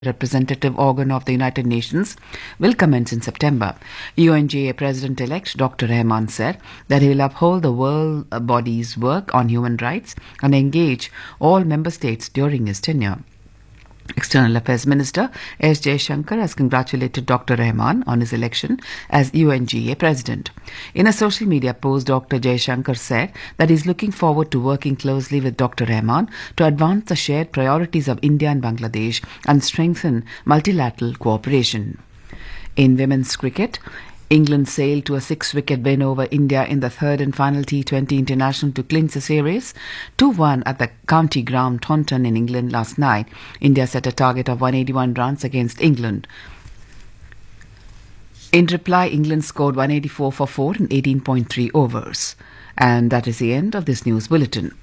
representative organ of the United Nations, will commence in September. UNGA President-elect Dr. Rahman said that he will uphold the world body's work on human rights and engage all member states during his tenure. External Affairs Minister S. Jaishankar has congratulated Dr. Rahman on his election as UNGA President. In a social media post, Dr. Jaishankar said that he is looking forward to working closely with Dr. Rahman to advance the shared priorities of India and Bangladesh and strengthen multilateral cooperation. In women's cricket, England sailed to a 6-wicket win over India in the third and final T20 international to clinch the series 2-1 at the county ground Taunton in England last night. India set a target of 181 runs against England. In reply, England scored 184 for 4 in 18.3 overs. And that is the end of this news bulletin.